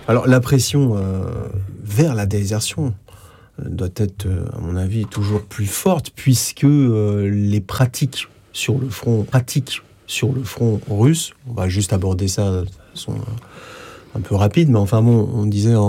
Alors la pression vers la désertion doit être, à mon avis, toujours plus forte, puisque les pratiques sur le front russe, on va juste aborder ça de façon un peu rapide, mais enfin bon, on disait